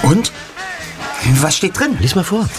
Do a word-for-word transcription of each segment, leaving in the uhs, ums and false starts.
Und? Was steht drin? Lies mal vor.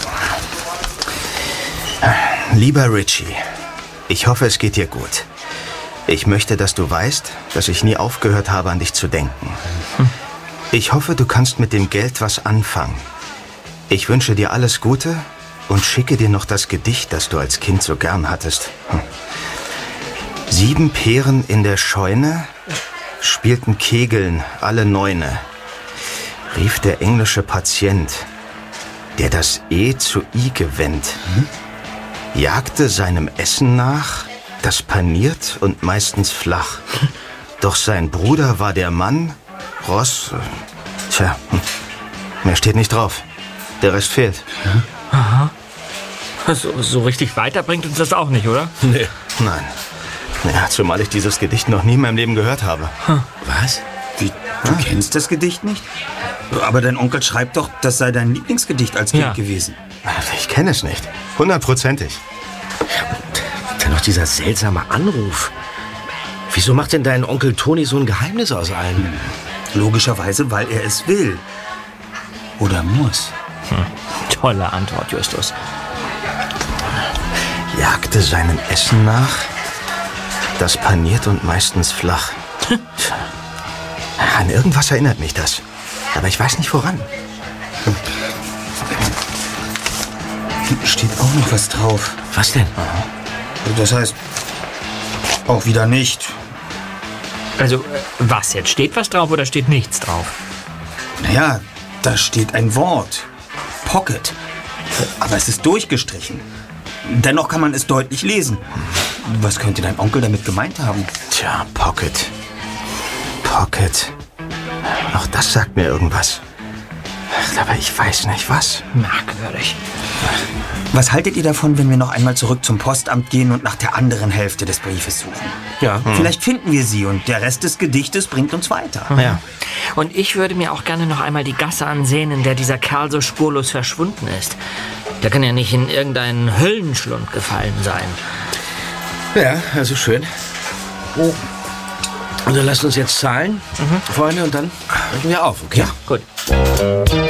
Lieber Richie, ich hoffe, es geht dir gut. Ich möchte, dass du weißt, dass ich nie aufgehört habe, an dich zu denken. Ich hoffe, du kannst mit dem Geld was anfangen. Ich wünsche dir alles Gute und schicke dir noch das Gedicht, das du als Kind so gern hattest. Hm. Sieben Peren in der Scheune spielten Kegeln, alle Neune, rief der englische Patient, der das E zu I gewendet, hm? jagte seinem Essen nach, das paniert und meistens flach. Doch sein Bruder war der Mann, Ross, tja, mehr steht nicht drauf. Der Rest fehlt. Aha. So, so richtig weiter bringt uns das auch nicht, oder? Nee. Nein. Ja, zumal ich dieses Gedicht noch nie in meinem Leben gehört habe. Hm. Was? Wie, du ah. kennst das Gedicht nicht? Aber dein Onkel schreibt doch, das sei dein Lieblingsgedicht als Kind ja. gewesen. Ich kenne es nicht. Hundertprozentig. Und dann noch dieser seltsame Anruf. Wieso macht denn dein Onkel Toni so ein Geheimnis aus allem? Hm. Logischerweise, weil er es will. Oder muss. Hm. Tolle Antwort, Justus. Jagte seinem Essen nach, das paniert und meistens flach. An irgendwas erinnert mich das. Aber ich weiß nicht woran. Steht auch noch was drauf. Was denn? Das heißt, auch wieder nicht. Also, was jetzt? Steht was drauf oder steht nichts drauf? Naja, da steht ein Wort. Pocket. Aber es ist durchgestrichen. Dennoch kann man es deutlich lesen. Was könnte dein Onkel damit gemeint haben? Tja, Pocket. Pocket. Auch das sagt mir irgendwas. Aber ich weiß nicht, was. Merkwürdig. Was haltet ihr davon, wenn wir noch einmal zurück zum Postamt gehen und nach der anderen Hälfte des Briefes suchen? Ja. Hm. Vielleicht finden wir sie und der Rest des Gedichtes bringt uns weiter. Ja. Und ich würde mir auch gerne noch einmal die Gasse ansehen, in der dieser Kerl so spurlos verschwunden ist. Der kann ja nicht in irgendeinen Höllenschlund gefallen sein. Ja, also schön. Oh. Und dann lasst uns jetzt zahlen, mhm. Freunde, und dann brechen wir auf, okay? Ja, gut.